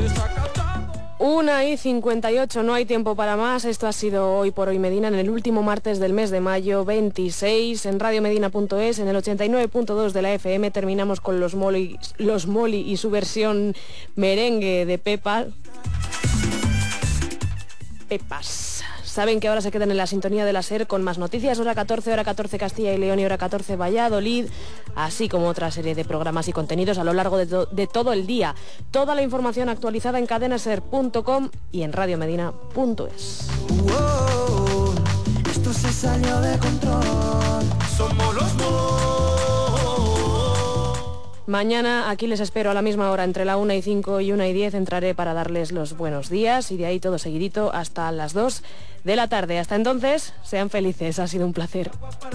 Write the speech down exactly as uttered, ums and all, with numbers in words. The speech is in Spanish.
Una y cincuenta y ocho, no hay tiempo para más. Esto ha sido Hoy por Hoy Medina, en el último martes del mes de mayo, veintiséis, en radio medina punto es, en el ochenta y nueve punto dos de la F M. Terminamos con los Molly, los Molly y su versión merengue de Pepa. Pepas. Saben que ahora se quedan en la sintonía de la SER con más noticias, hora catorce, hora catorce Castilla y León y hora catorce Valladolid, así como otra serie de programas y contenidos a lo largo de, to- de todo el día. Toda la información actualizada en cadena ser punto com y en radio medina punto es. Oh, esto se salió de control. Somos los Molly. Mañana aquí les espero a la misma hora, entre la una y cinco y una y diez, entraré para darles los buenos días y de ahí todo seguidito hasta las dos de la tarde. Hasta entonces, sean felices, ha sido un placer.